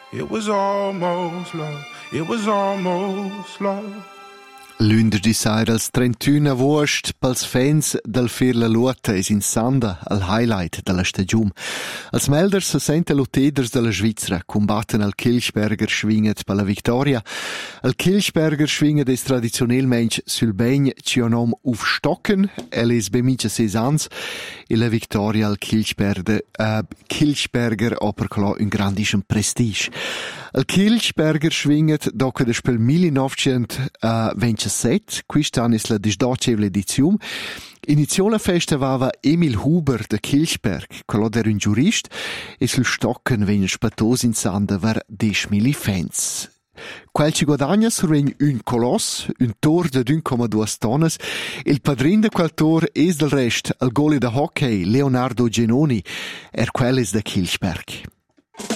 It was almost love. It was almost love. Lunedì sera als 31 agost pels fans del Fir la Luota es in Sanda al highlight della stagione. Als melders se sente loteders della Svizzera combatten al Kilchberger schwinget per la vittoria. Al Kilchberger schwinget es traditionellmente sul begn cionom auf Stocken, es bemincia 6 ans, e la vittoria al Kilchberger operclo un grandischen prestige. Al Kilchberger schwinget dopo del Spiel 1927, quest'anno è la 18ª edizione. Iniziò la festa aveva Emil Huber de Kilchberg, quello era un giurist, e sul Stocken venne spatoso in Sanda ver 10.000 fans. Quel ci guadagna survegn un coloss, un tor de 1,2 tonnes, e il padrin de quel tor es del rest al gole de hockey Leonardo Genoni, quel es de Kilchberg.